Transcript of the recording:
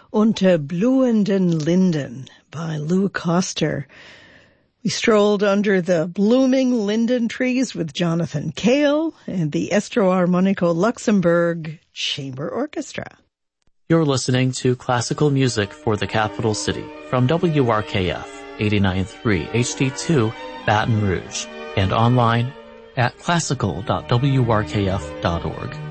Unter blühenden Linden by Lou Koster. We strolled under the blooming linden trees with Jonathan Cale and the Estro Armonico Luxembourg Chamber Orchestra. You're listening to classical music for the capital city from WRKF 89.3 HD2 Baton Rouge and online at classical.wrkf.org.